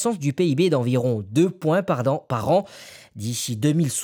croissance du PIB d'environ 2 points par an d'ici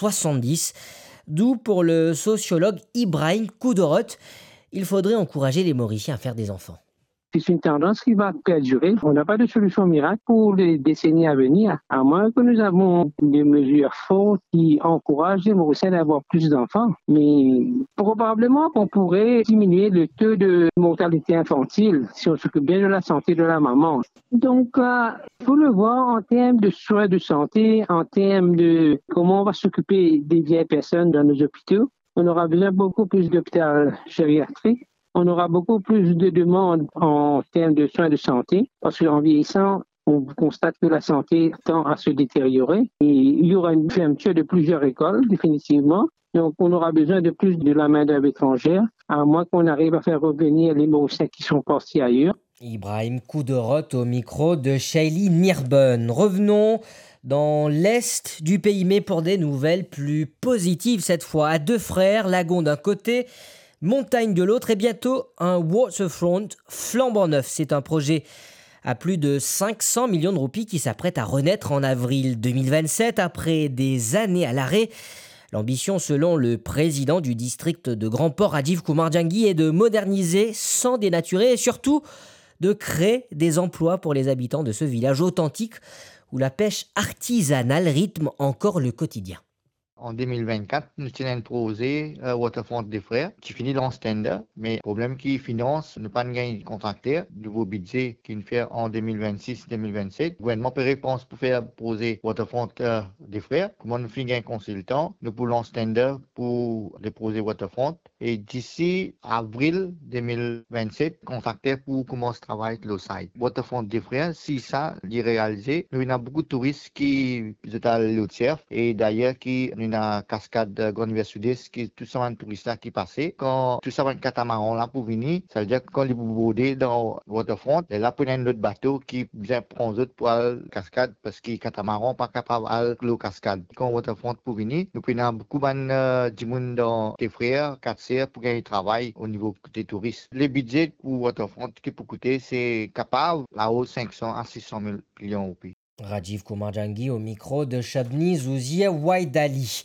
2070. D'où pour le sociologue Ibrahim Koudorot, il faudrait encourager les Mauriciens à faire des enfants. C'est une tendance qui va perdurer. On n'a pas de solution miracle pour les décennies à venir, à moins que nous avons des mesures fortes qui encouragent les Mauriciens à avoir plus d'enfants. Mais probablement qu'on pourrait diminuer le taux de mortalité infantile si on s'occupe bien de la santé de la maman. Donc, il faut le voir en termes de soins de santé, en termes de comment on va s'occuper des vieilles personnes dans nos hôpitaux. On aura besoin de beaucoup plus d'hôpitaux gériatriques. On aura beaucoup plus de demandes en termes de soins de santé, parce qu'en vieillissant, on constate que la santé tend à se détériorer. Et il y aura une fermeture de plusieurs écoles, définitivement. Donc, on aura besoin de plus de la main-d'œuvre étrangère, à moins qu'on arrive à faire revenir les Mauriciens qui sont partis ailleurs. Ibrahim Koudorot au micro de Shaili Nirbonne. Revenons dans l'est du pays, mais pour des nouvelles plus positives cette fois. À Deux Frères, lagon d'un côté, montagne de l'autre et bientôt un waterfront flambant neuf. C'est un projet à plus de 500 millions de roupies qui s'apprête à renaître en avril 2027 après des années à l'arrêt. L'ambition, selon le président du district de Grand Port, Rajiv Kumar Janggi, est de moderniser sans dénaturer et surtout de créer des emplois pour les habitants de ce village authentique où la pêche artisanale rythme encore le quotidien. En 2024, nous tenons un projet Waterfront des Frères qui finit dans le tender, mais le problème qui finance, nous pas de contracteur, nouveau budget qui nous fait en 2026-2027. Le gouvernement pense pour faire projet Waterfront des Frères. Comment nous finissons un consultant, nous pour lancer tender pour les projets Waterfront. Et d'ici avril 2027, contracteur pour commencer à travailler le site. Waterfront des Frères, si ça est réalisé, nous avons beaucoup de touristes qui sont à l'eau de surf et d'ailleurs qui la cascade de Grande Sud-Est, qui tout ça un touriste qui passait. Quand tout ça un catamaran là pour venir, ça veut dire que quand ils bouder dans Waterfront, et là pour un autre bateau qui vient prendre autres pour la cascade parce que le catamaran pas capable d'aller la cascade. Quand Waterfront pour venir, nous prenons beaucoup de monde dans des frères, 4 sœurs pour gagner travail au niveau des touristes. Le budget pour Waterfront qui peut coûter, c'est capable là-haut 500 à 600 millions de roupies. Rajiv Kumar Janggi au micro de Shabni Zouzia Waidali.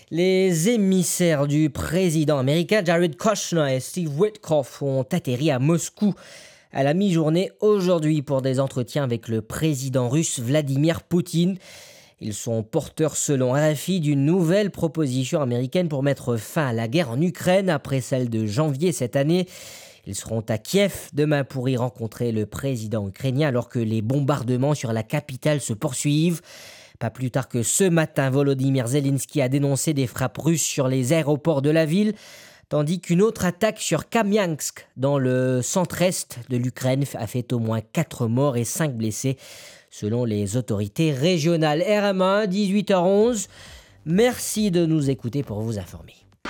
Les émissaires du président américain Jared Kushner et Steve Witkoff ont atterri à Moscou à la mi-journée aujourd'hui pour des entretiens avec le président russe Vladimir Poutine. Ils sont porteurs, selon RFI, d'une nouvelle proposition américaine pour mettre fin à la guerre en Ukraine après celle de janvier cette année. Ils seront à Kiev demain pour y rencontrer le président ukrainien alors que les bombardements sur la capitale se poursuivent. Pas plus tard que ce matin, Volodymyr Zelensky a dénoncé des frappes russes sur les aéroports de la ville, tandis qu'une autre attaque sur Kamiansk, dans le centre-est de l'Ukraine, a fait au moins 4 morts et 5 blessés, selon les autorités régionales. RMA, 18h11. Merci de nous écouter pour vous informer.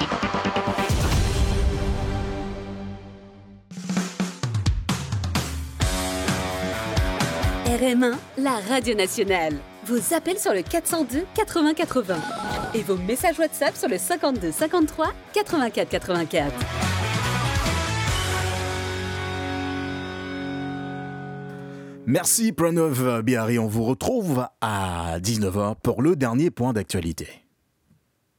RM1, la radio nationale. Vos appels sur le 402 80 80 et vos messages WhatsApp sur le 52 53 84 84. Merci Pranav Bihari, on vous retrouve à 19h pour le dernier point d'actualité.